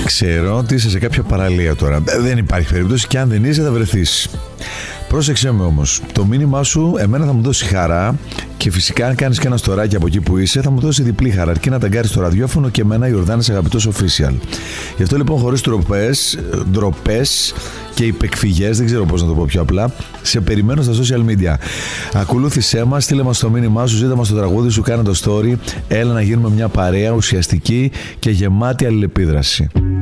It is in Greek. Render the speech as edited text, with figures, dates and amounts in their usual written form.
Ξέρω ότι είσαι σε κάποια παραλία τώρα. Δεν υπάρχει περίπτωση και αν δεν είσαι θα βρεθείς. Πρόσεξε με όμως. Το μήνυμά σου εμένα θα μου δώσει χαρά και φυσικά αν κάνεις και ένα στοράκι από εκεί που είσαι θα μου δώσει διπλή χαρά. Αρκεί να ταγκάρεις το ραδιόφωνο και εμένα Ιορδάνης Αγαπητός Official. Γι' αυτό λοιπόν χωρίς ντροπές και υπεκφυγές, δεν ξέρω πώς να το πω πιο απλά, σε περιμένω στα social media. Ακολούθησέ μας, στείλε μας το μήνυμά σου, ζήτα μας το τραγούδι σου, κάνε το story. Έλα να γίνουμε μια παρέα ουσιαστική και γεμάτη αλληλεπίδραση.